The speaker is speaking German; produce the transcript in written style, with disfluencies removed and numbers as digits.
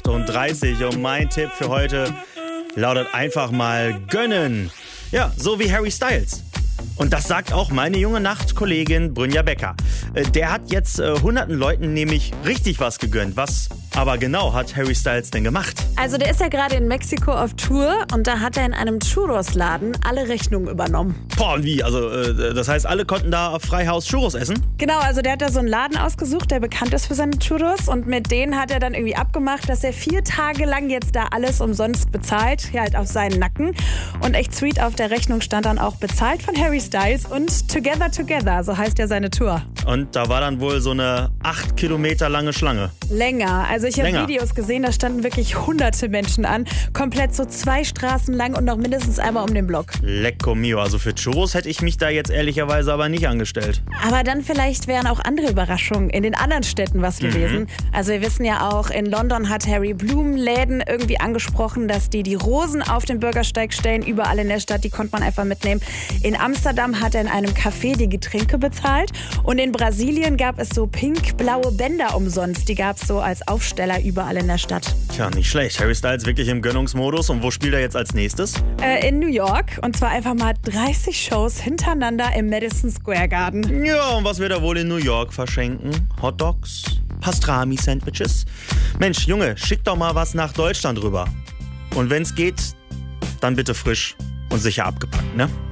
38 und mein Tipp für heute lautet einfach mal gönnen. Ja, so wie Harry Styles. Und das sagt auch meine junge Nachtkollegin Brynja Becker. Der hat jetzt hunderten Leuten nämlich richtig was gegönnt. Was aber genau hat Harry Styles denn gemacht? Also der ist ja gerade in Mexiko auf Tour und da hat er in einem Churros-Laden alle Rechnungen übernommen. Boah, und wie? Also das heißt, alle konnten da auf Freihaus Churros essen? Genau, also der hat da so einen Laden ausgesucht, der bekannt ist für seine Churros und mit denen hat er dann irgendwie abgemacht, dass er 4 Tage lang jetzt da alles umsonst bezahlt, ja halt auf seinen Nacken. Und echt sweet, auf der Rechnung stand dann auch bezahlt von Harry Styles und Together Together, so heißt ja seine Tour. Und da war dann wohl so eine 8 Kilometer lange Schlange. Länger. Also ich habe Videos gesehen, da standen wirklich hunderte Menschen an. Komplett so 2 Straßen lang und noch mindestens einmal um den Block. Lecco mio. Also für Churros hätte ich mich da jetzt ehrlicherweise aber nicht angestellt. Aber dann vielleicht wären auch andere Überraschungen in den anderen Städten was gewesen. Also wir wissen ja auch, in London hat Harry Blumenläden irgendwie angesprochen, dass die Rosen auf den Bürgersteig stellen. Überall in der Stadt, die konnte man einfach mitnehmen. In Amsterdam hat er in einem Café die Getränke bezahlt. Und in Brasilien gab es so pink-blaue Bänder umsonst. Die gab es so als Aufsteller überall in der Stadt. Tja, nicht schlecht. Harry Styles wirklich im Gönnungsmodus. Und wo spielt er jetzt als nächstes? In New York. Und zwar einfach mal 30 Shows hintereinander im Madison Square Garden. Ja, und was wird er wohl in New York verschenken? Hotdogs? Pastrami-Sandwiches? Mensch, Junge, schick doch mal was nach Deutschland rüber. Und wenn's geht, dann bitte frisch und sicher abgepackt, ne?